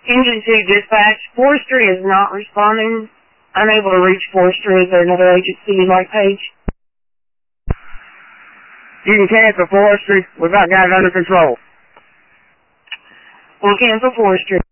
Engine 2 dispatch. Forestry is not responding. Unable to reach Forestry. Is there another agency you'd like, Paige? You can cancel Forestry. We've got it under control. We'll cancel Forestry.